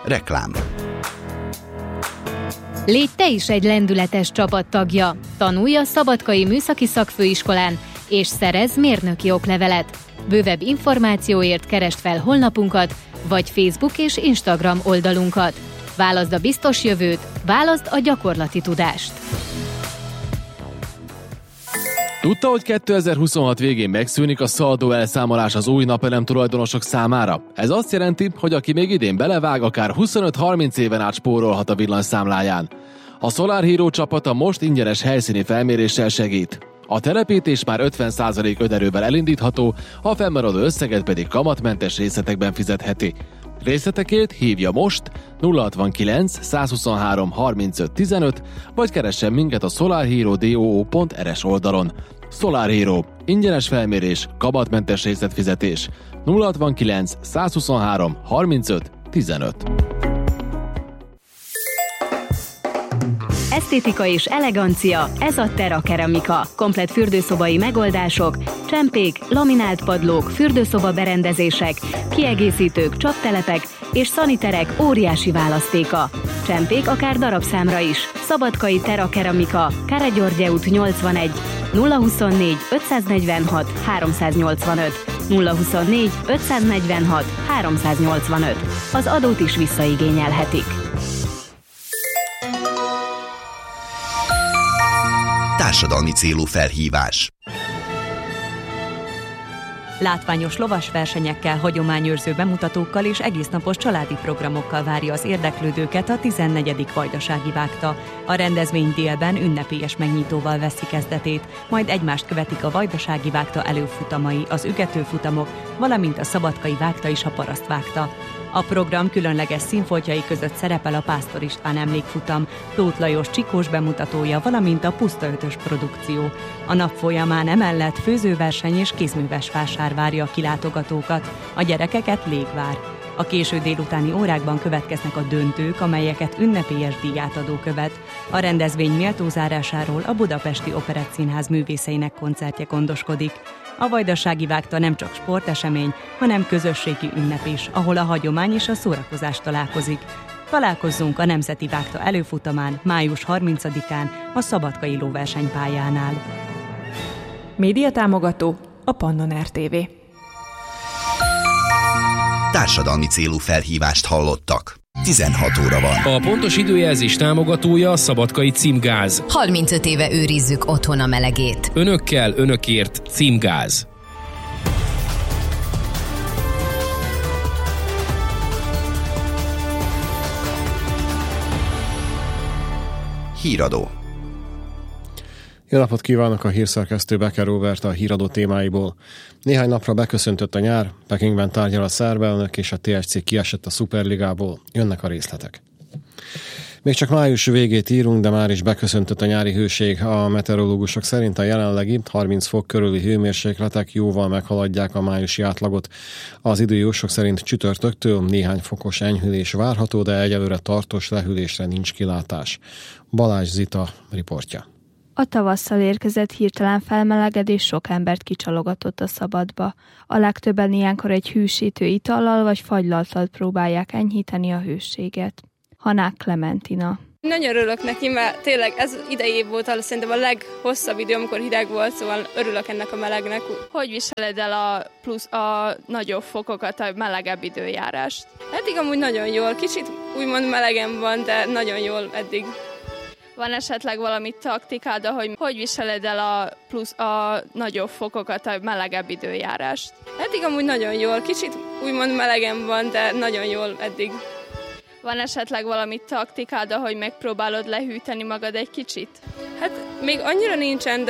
Reklám. Légy te is egy lendületes csapattagja. Tanulj a Szabadkai Műszaki Szakfőiskolán, és szerezz mérnöki oklevelet. Bővebb információért keresd fel honlapunkat, vagy Facebook és Instagram oldalunkat. Válaszd a biztos jövőt, válaszd a gyakorlati tudást. Tudta, hogy 2026 végén megszűnik a szaldó elszámolás az új napelem tulajdonosok számára? Ez azt jelenti, hogy aki még idén belevág, akár 25-30 éven át spórolhat a villanyszámláján. A Solar Hero csapata most ingyenes helyszíni felméréssel segít. A telepítés már 50% önerővel elindítható, a fennmaradó összeget pedig kamatmentes részletekben fizetheti. Részletekért hívja most 069 123 35 15, vagy keressen minket a solarhero.do.rs oldalon. Solar Hero. Ingyenes felmérés, kamatmentes részletfizetés. 069 123 35 15. Esztétika és elegancia, ez a Terra Keramika. Komplett fürdőszobai megoldások, csempék, laminált padlók, fürdőszoba berendezések, kiegészítők, csaptelepek és szaniterek óriási választéka. Csempék akár darabszámra is. Szabadkai Terra Keramika, Káregyörgye út 81, 024 546 385, 024 546 385. Az adót is visszaigényelhetik. Társadalmi célú felhívás. Látványos lovasversenyekkel, hagyományőrző bemutatókkal és egésznapos családi programokkal várja az érdeklődőket a 14. Vajdasági Vágta. A rendezvény délben ünnepélyes megnyitóval veszi kezdetét, majd egymást követik a Vajdasági Vágta előfutamai, az ügetőfutamok, valamint a Szabadkai Vágta és a Parasztvágta. A program különleges színfoltjai között szerepel a Pásztor István emlékfutam, Tóth Lajos csikós bemutatója, valamint a Puszta Ötös produkció. A nap folyamán emellett főzőverseny és kézműves vásár várja a kilátogatókat, a gyerekeket légvár. A késő délutáni órákban következnek a döntők, amelyeket ünnepélyes díjátadó követ. A rendezvény méltó zárásáról a Budapesti Operettszínház művészeinek koncertje gondoskodik. A Vajdasági Vágta nem csak sportesemény, hanem közösségi ünnep is, ahol a hagyomány és a szórakozás találkozik. Találkozzunk a Nemzeti Vágta előfutamán, május 30-án a Szabadkai lóversenypályánál. Média támogató a Pannon RTV. Társadalmi célú felhívást hallottak. 16 óra van. A pontos időjelzés támogatója a Szabadkai Címgáz. 35 éve őrizzük otthon a melegét. Önökkel, önökért Címgáz. Híradó. Jó napot kívánok, a hírszerkesztő Becker Róbert a híradó témáiból. Néhány napra beköszöntött a nyár, Pekingben tárgyal a szerb elnök és a TFC kiesett a Szuperligából. Jönnek a részletek. Még csak május végét írunk, de már is beköszöntött a nyári hőség. A meteorológusok szerint a jelenlegi 30 fok körüli hőmérsékletek jóval meghaladják a májusi átlagot. Az időjósok szerint csütörtöktől néhány fokos enyhülés várható, de egyelőre tartós lehűlésre nincs kilátás. Balázs Zita riportja. A tavasszal érkezett hirtelen felmelegedés sok embert kicsalogatott a szabadba. A legtöbben ilyenkor egy hűsítő itallal vagy fagylalttal próbálják enyhíteni a hőséget. Hanák Klementina. Nagyon örülök neki, mert tényleg ez idei év volt szerintem a leghosszabb idő, amikor hideg volt, szóval örülök ennek a melegnek. Hogy viseled el a nagyobb fokokat, a melegebb időjárást? Eddig amúgy nagyon jól, kicsit úgymond melegen van, de nagyon jól eddig. Van esetleg valami taktikád, hogy viseled el a nagyobb fokokat, a melegebb időjárást? Eddig amúgy nagyon jól, kicsit úgymond melegen van, de nagyon jól eddig. Van esetleg valami taktikád, hogy megpróbálod lehűteni magad egy kicsit? Hát még annyira nincsen,